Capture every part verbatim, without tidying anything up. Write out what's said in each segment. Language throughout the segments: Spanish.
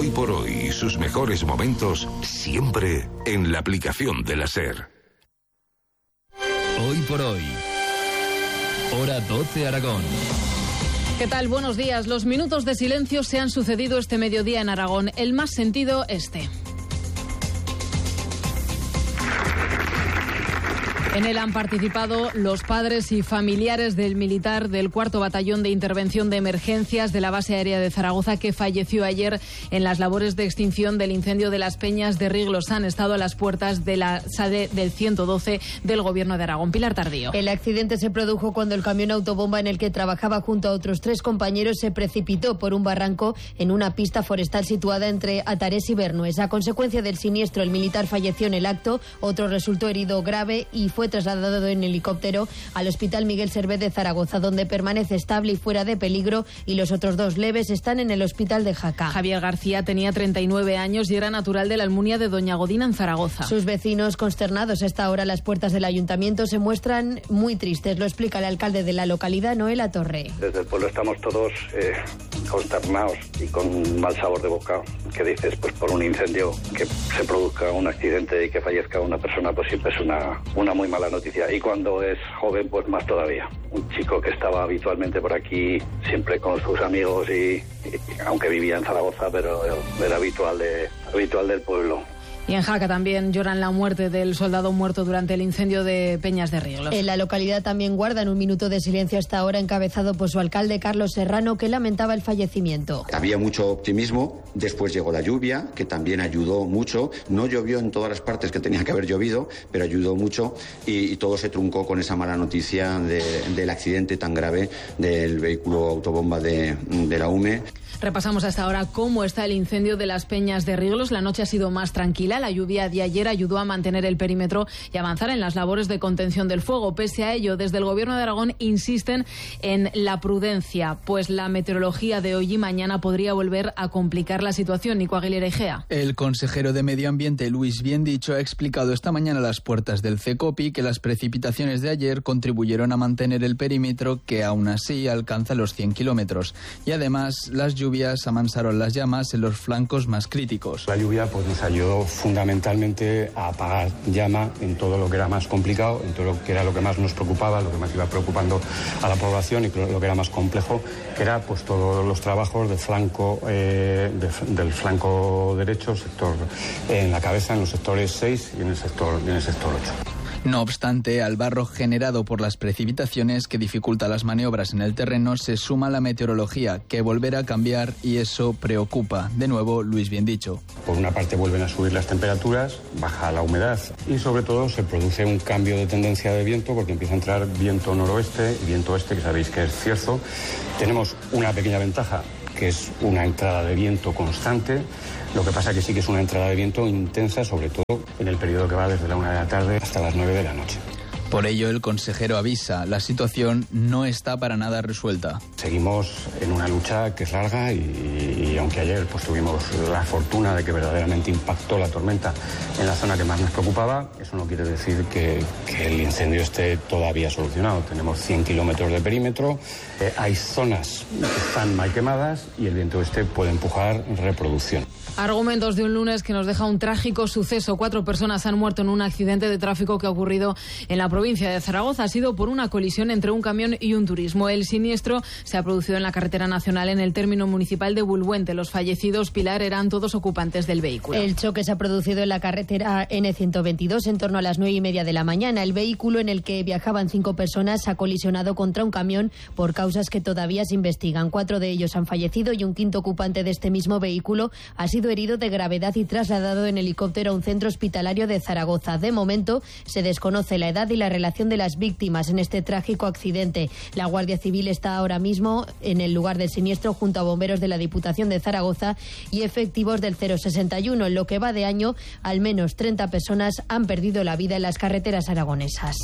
Hoy por hoy y sus mejores momentos siempre en la aplicación de la SER. Hoy por hoy. Hora doce Aragón. ¿Qué tal? Buenos días. Los minutos de silencio se han sucedido este mediodía en Aragón. El más sentido, este. En él han participado los padres y familiares del militar del cuarto Batallón de Intervención de Emergencias de la Base Aérea de Zaragoza, que falleció ayer en las labores de extinción del incendio de las Peñas de Riglos. Han estado a las puertas de la sede del ciento doce del Gobierno de Aragón. Pilar Tardío. El accidente se produjo cuando el camión autobomba en el que trabajaba junto a otros tres compañeros se precipitó por un barranco en una pista forestal situada entre Atarés y Bernues. A consecuencia del siniestro, el militar falleció en el acto, otro resultó herido grave y fue trasladado en helicóptero al Hospital Miguel Servet de Zaragoza, donde permanece estable y fuera de peligro, y los otros dos leves están en el Hospital de Jaca. Javier García tenía treinta y nueve años y era natural de la Almunia de Doña Godina, en Zaragoza. Sus vecinos, consternados a esta hora a las puertas del ayuntamiento, se muestran muy tristes. Lo explica el alcalde de la localidad, Noel Atorre. Desde el pueblo estamos todos eh, consternados y con mal sabor de boca. Que dices, pues por un incendio que se produzca un accidente y que fallezca una persona, pues siempre es una, una muy mala noticia. Y cuando es joven, pues más todavía. Un chico que estaba habitualmente por aquí, siempre con sus amigos y, y aunque vivía en Zaragoza, pero era habitual, de, habitual del pueblo. Y en Jaca también lloran la muerte del soldado muerto durante el incendio de Peñas de Riglos. En la localidad también guardan un minuto de silencio hasta ahora, encabezado por su alcalde Carlos Serrano, que lamentaba el fallecimiento. Había mucho optimismo, después llegó la lluvia, que también ayudó mucho. No llovió en todas las partes que tenía que haber llovido, pero ayudó mucho, y, y todo se truncó con esa mala noticia de, del accidente tan grave del vehículo autobomba de, de la U M E. Repasamos hasta ahora cómo está el incendio de las Peñas de Riglos. La noche ha sido más tranquila. La lluvia de ayer ayudó a mantener el perímetro y avanzar en las labores de contención del fuego. Pese a ello, desde el Gobierno de Aragón insisten en la prudencia, pues la meteorología de hoy y mañana podría volver a complicar la situación. Nico Aguilera Igea. El consejero de Medio Ambiente, Luis Biendicho, ha explicado esta mañana a las puertas del CECOPI que las precipitaciones de ayer contribuyeron a mantener el perímetro, que aún así alcanza los cien kilómetros. Y además, las lluvias amansaron las llamas en los flancos más críticos. La lluvia pues, nos ayudó fundamentalmente a apagar llama en todo lo que era más complicado, en todo lo que era lo que más nos preocupaba, lo que más iba preocupando a la población y lo que era más complejo, que era pues todos los trabajos de flanco, eh, de, del flanco derecho, sector eh, en la cabeza, en los sectores seis y en el sector, y en el sector ocho. No obstante, al barro generado por las precipitaciones, que dificulta las maniobras en el terreno, se suma la meteorología, que volverá a cambiar, y eso preocupa. De nuevo, Luis Biendicho. Por una parte vuelven a subir las temperaturas, baja la humedad y sobre todo se produce un cambio de tendencia de viento, porque empieza a entrar viento noroeste y viento oeste, que sabéis que es cierzo. Tenemos una pequeña ventaja, que es una entrada de viento constante. Lo que pasa que sí que es una entrada de viento intensa, sobre todo en el periodo que va desde la una de la tarde hasta las nueve de la noche. Por ello, el consejero avisa, la situación no está para nada resuelta. Seguimos en una lucha que es larga y, y aunque ayer pues, tuvimos la fortuna de que verdaderamente impactó la tormenta en la zona que más nos preocupaba, eso no quiere decir que, que el incendio esté todavía solucionado. Tenemos cien kilómetros de perímetro, eh, hay zonas que están mal quemadas y el viento este puede empujar reproducción. Argumentos de un lunes que nos deja un trágico suceso. Cuatro personas han muerto en un accidente de tráfico que ha ocurrido en la provincia de Zaragoza. Ha sido por una colisión entre un camión y un turismo. El siniestro se ha producido en la carretera nacional en el término municipal de Bulbuente. Los fallecidos, Pilar, eran todos ocupantes del vehículo. El choque se ha producido en la carretera ene ciento veintidós en torno a las nueve y media de la mañana. El vehículo en el que viajaban cinco personas ha colisionado contra un camión por causas que todavía se investigan. Cuatro de ellos han fallecido y un quinto ocupante de este mismo vehículo ha sido herido de gravedad y trasladado en helicóptero a un centro hospitalario de Zaragoza. De momento se desconoce la edad y la relación de las víctimas en este trágico accidente. La Guardia Civil está ahora mismo en el lugar del siniestro junto a bomberos de la Diputación de Zaragoza y efectivos del cero sesenta y uno. En lo que va de año, al menos treinta personas han perdido la vida en las carreteras aragonesas.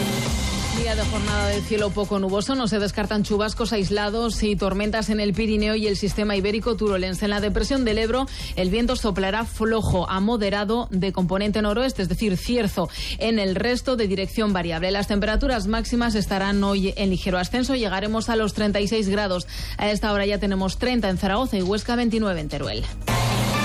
Día de jornada de cielo poco nuboso, no se descartan chubascos aislados y tormentas en el Pirineo y el sistema ibérico turolense. En la depresión del Ebro, el viento soplará flojo a moderado de componente noroeste, es decir, cierzo. En el resto, de dirección variable. Las temperaturas máximas estarán hoy en ligero ascenso, llegaremos a los treinta y seis grados. A esta hora ya tenemos treinta en Zaragoza y Huesca, veintinueve en Teruel.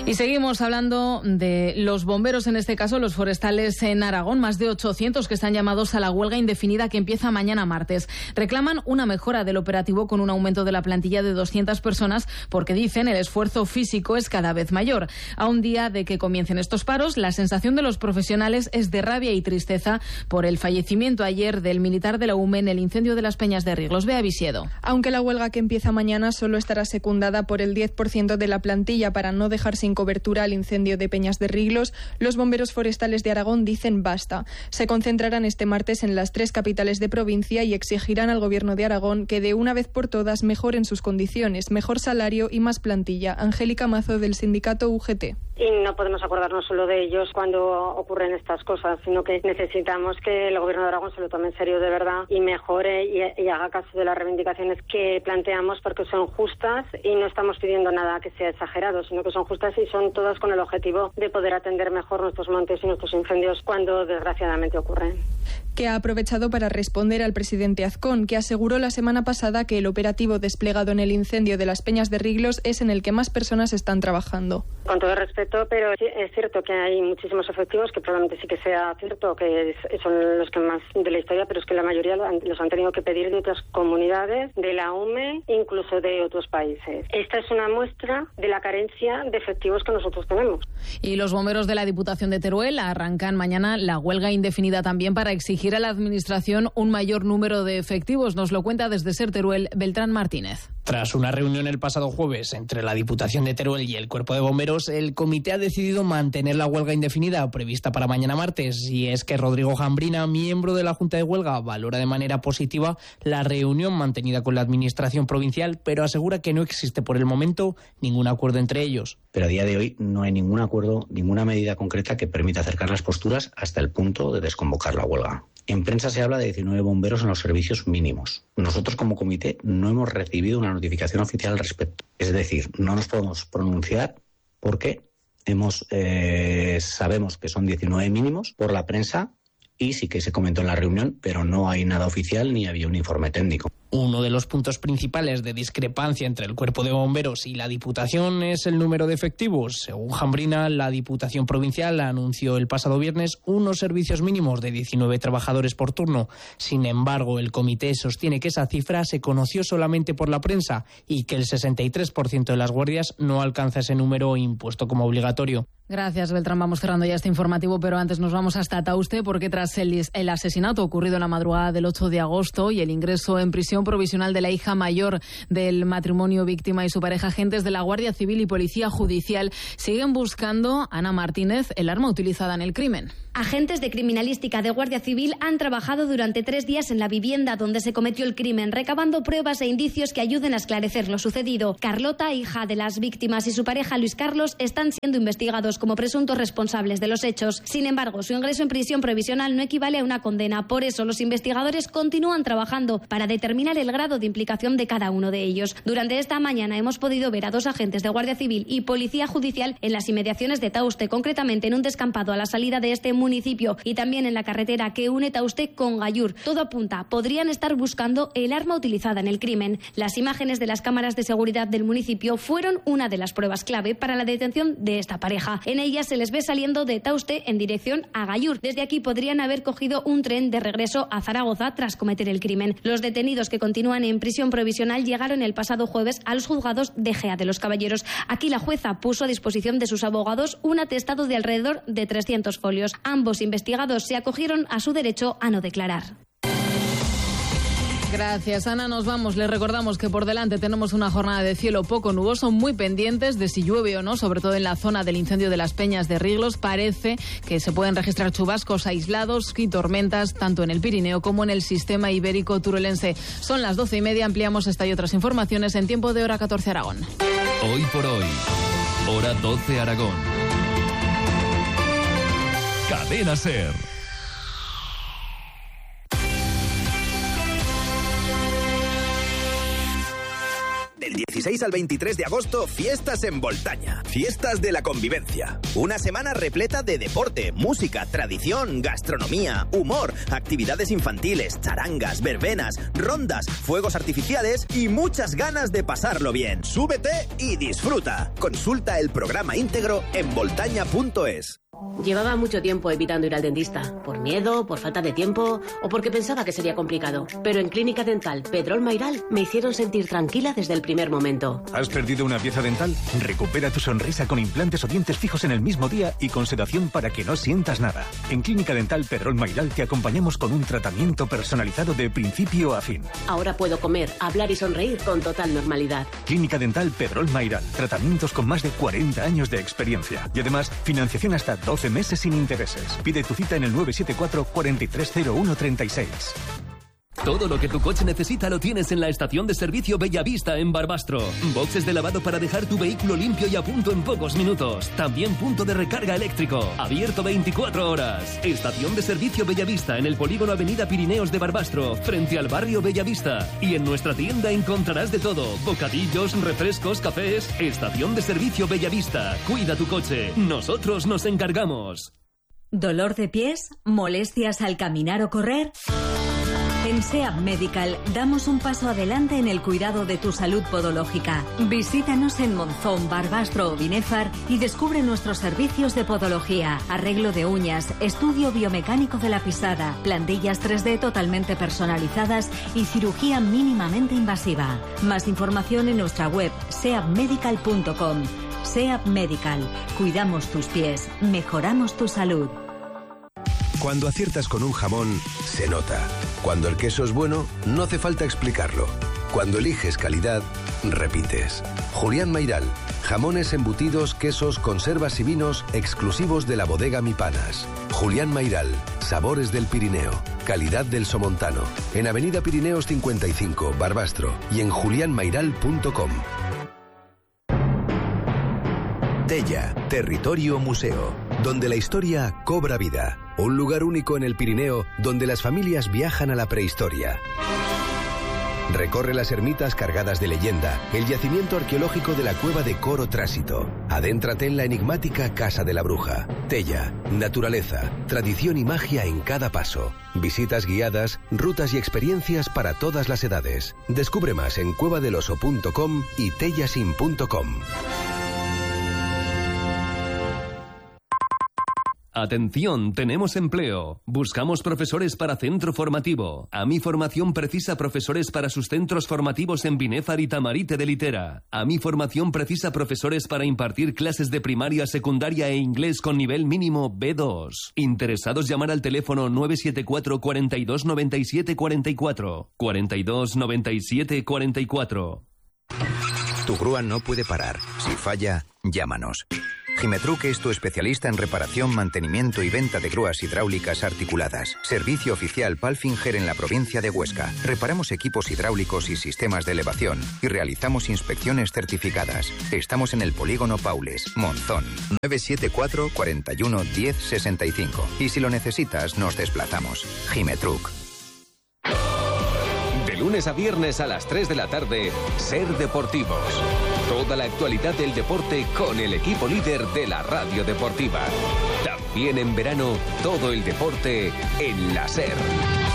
Y seguimos hablando de los bomberos, en este caso los forestales en Aragón, más de ochocientos que están llamados a la huelga indefinida que empieza mañana martes. Reclaman una mejora del operativo con un aumento de la plantilla de doscientas personas porque dicen el esfuerzo físico es cada vez mayor. A un día de que comiencen estos paros, la sensación de los profesionales es de rabia y tristeza por el fallecimiento ayer del militar de la U M E en el incendio de las Peñas de Riglos. Bea Visiedo. Aunque la huelga que empieza mañana solo estará secundada por el diez por ciento de la plantilla para no dejar sin cobertura al incendio de Peñas de Riglos, los bomberos forestales de Aragón dicen basta. Se concentrarán este martes en las tres capitales de provincia y exigirán al Gobierno de Aragón que de una vez por todas mejoren sus condiciones, mejor salario y más plantilla. Angélica Mazo, del sindicato U G T. Y no podemos acordarnos solo de ellos cuando ocurren estas cosas, sino que necesitamos que el Gobierno de Aragón se lo tome en serio de verdad y mejore y, y haga caso de las reivindicaciones que planteamos, porque son justas y no estamos pidiendo nada que sea exagerado, sino que son justas y son todas con el objetivo de poder atender mejor nuestros montes y nuestros incendios cuando desgraciadamente ocurren. Que ha aprovechado para responder al presidente Azcón, que aseguró la semana pasada que el operativo desplegado en el incendio de las Peñas de Riglos es en el que más personas están trabajando. Con todo respeto, pero es cierto que hay muchísimos efectivos, que probablemente sí que sea cierto que son los que más de la historia, pero es que la mayoría los han tenido que pedir de otras comunidades, de la U M E, incluso de otros países. Esta es una muestra de la carencia de efectivos que nosotros tenemos. Y los bomberos de la Diputación de Teruel arrancan mañana la huelga indefinida también para exigir a la Administración un mayor número de efectivos. Nos lo cuenta desde Ser Teruel Beltrán Martínez. Tras una reunión el pasado jueves entre la Diputación de Teruel y el Cuerpo de Bomberos, el comité ha decidido mantener la huelga indefinida prevista para mañana martes. Y es que Rodrigo Jambrina, miembro de la Junta de Huelga, valora de manera positiva la reunión mantenida con la Administración provincial, pero asegura que no existe por el momento ningún acuerdo entre ellos. Pero a día de hoy no hay ningún acuerdo, ninguna medida concreta que permita acercar las posturas hasta el punto de desconvocar la huelga. En prensa se habla de diecinueve bomberos en los servicios mínimos. Nosotros como comité no hemos recibido una notificación oficial al respecto. Es decir, no nos podemos pronunciar porque hemos, eh, sabemos que son diecinueve mínimos por la prensa y sí que se comentó en la reunión, pero no hay nada oficial ni había un informe técnico. Uno de los puntos principales de discrepancia entre el Cuerpo de Bomberos y la Diputación es el número de efectivos. Según Jambrina, la Diputación Provincial anunció el pasado viernes unos servicios mínimos de diecinueve trabajadores por turno. Sin embargo, el comité sostiene que esa cifra se conoció solamente por la prensa y que el sesenta y tres por ciento de las guardias no alcanza ese número impuesto como obligatorio. Gracias, Beltrán. Vamos cerrando ya este informativo, pero antes nos vamos hasta Tauste, porque tras el, el asesinato ocurrido en la madrugada del ocho de agosto y el ingreso en prisión provisional de la hija mayor del matrimonio víctima y su pareja, agentes de la Guardia Civil y Policía Judicial siguen buscando, Ana Martínez, el arma utilizada en el crimen. Agentes de criminalística de Guardia Civil han trabajado durante tres días en la vivienda donde se cometió el crimen, recabando pruebas e indicios que ayuden a esclarecer lo sucedido. Carlota, hija de las víctimas, y su pareja Luis Carlos están siendo investigados como presuntos responsables de los hechos. Sin embargo, su ingreso en prisión provisional no equivale a una condena. Por eso, los investigadores continúan trabajando para determinar el grado de implicación de cada uno de ellos. Durante esta mañana hemos podido ver a dos agentes de Guardia Civil y Policía Judicial en las inmediaciones de Tauste, concretamente en un descampado a la salida de este municipio y también en la carretera que une Tauste con Gallur. Todo apunta, podrían estar buscando el arma utilizada en el crimen. Las imágenes de las cámaras de seguridad del municipio fueron una de las pruebas clave para la detención de esta pareja. En ellas se les ve saliendo de Tauste en dirección a Gallur. Desde aquí podrían haber cogido un tren de regreso a Zaragoza tras cometer el crimen. Los detenidos que continúan en prisión provisional llegaron el pasado jueves a los juzgados de Gea de los Caballeros. Aquí la jueza puso a disposición de sus abogados un atestado de alrededor de trescientos folios. Ambos investigados se acogieron a su derecho a no declarar. Gracias, Ana. Nos vamos. Les recordamos que por delante tenemos una jornada de cielo poco nuboso, muy pendientes de si llueve o no, sobre todo en la zona del incendio de las Peñas de Riglos. Parece que se pueden registrar chubascos aislados y tormentas tanto en el Pirineo como en el sistema ibérico turolense. Son las doce y media. Ampliamos esta y otras informaciones en tiempo de Hora catorce Aragón. Hoy por hoy, Hora doce Aragón. Cadena Ser. Del dieciséis al veintitrés de agosto, fiestas en Voltaña. Fiestas de la convivencia. Una semana repleta de deporte, música, tradición, gastronomía, humor, actividades infantiles, charangas, verbenas, rondas, fuegos artificiales y muchas ganas de pasarlo bien. Súbete y disfruta. Consulta el programa íntegro en voltaña punto es. Llevaba mucho tiempo evitando ir al dentista, por miedo, por falta de tiempo o porque pensaba que sería complicado. Pero en Clínica Dental Pedrol Mairal me hicieron sentir tranquila desde el primer momento. ¿Has perdido una pieza dental? Recupera tu sonrisa con implantes o dientes fijos en el mismo día y con sedación para que no sientas nada. En Clínica Dental Pedrol Mairal te acompañamos con un tratamiento personalizado de principio a fin. Ahora puedo comer, hablar y sonreír con total normalidad. Clínica Dental Pedrol Mairal. Tratamientos con más de cuarenta años de experiencia. Y además, financiación hasta doce meses sin intereses. Pide tu cita en el nueve siete cuatro, cuatro tres cero uno, tres seis. Todo lo que tu coche necesita lo tienes en la estación de servicio Bellavista en Barbastro. Boxes de lavado para dejar tu vehículo limpio y a punto en pocos minutos. También punto de recarga eléctrico. Abierto veinticuatro horas. Estación de servicio Bellavista en el polígono Avenida Pirineos de Barbastro, frente al barrio Bellavista. Y en nuestra tienda encontrarás de todo. Bocadillos, refrescos, cafés. Estación de servicio Bellavista. Cuida tu coche. Nosotros nos encargamos. ¿Dolor de pies? ¿Molestias al caminar o correr? En SEAP Medical damos un paso adelante en el cuidado de tu salud podológica. Visítanos en Monzón, Barbastro o Binéfar y descubre nuestros servicios de podología, arreglo de uñas, estudio biomecánico de la pisada, plantillas tres D totalmente personalizadas y cirugía mínimamente invasiva. Más información en nuestra web seap medical punto com. SEAP Medical. Cuidamos tus pies, mejoramos tu salud. Cuando aciertas con un jamón, se nota. Cuando el queso es bueno, no hace falta explicarlo. Cuando eliges calidad, repites. Julián Mairal. Jamones, embutidos, quesos, conservas y vinos exclusivos de la bodega Mi Panas. Julián Mairal. Sabores del Pirineo. Calidad del Somontano. En Avenida Pirineos cincuenta y cinco, Barbastro. Y en julián mairal punto com. Tella, territorio museo, donde la historia cobra vida. Un lugar único en el Pirineo donde las familias viajan a la prehistoria. Recorre las ermitas cargadas de leyenda, el yacimiento arqueológico de la cueva de Coro Trásito. Adéntrate en la enigmática Casa de la Bruja. Tella, naturaleza, tradición y magia en cada paso. Visitas guiadas, rutas y experiencias para todas las edades. Descubre más en cueva del oso punto com y tellasim punto com. Atención, tenemos empleo. Buscamos profesores para centro formativo. A mi formación precisa profesores para sus centros formativos en Binéfar y Tamarite de Litera. A mi formación precisa profesores para impartir clases de primaria, secundaria e inglés con nivel mínimo B dos. Interesados, llamar al teléfono nueve siete cuatro, cuatro dos nueve siete cuatro cuatro. cuatro dos nueve siete cuatro cuatro. Tu grúa no puede parar. Si falla, llámanos. Gimetruc es tu especialista en reparación, mantenimiento y venta de grúas hidráulicas articuladas. Servicio oficial Palfinger en la provincia de Huesca. Reparamos equipos hidráulicos y sistemas de elevación y realizamos inspecciones certificadas. Estamos en el polígono Paules, Monzón. nueve siete cuatro, cuatro uno, diez, sesenta y cinco. Y si lo necesitas, nos desplazamos. Gimetruc. De lunes a viernes a las tres de la tarde, Ser Deportivos. Toda la actualidad del deporte con el equipo líder de la radio deportiva. También en verano, todo el deporte en la SER.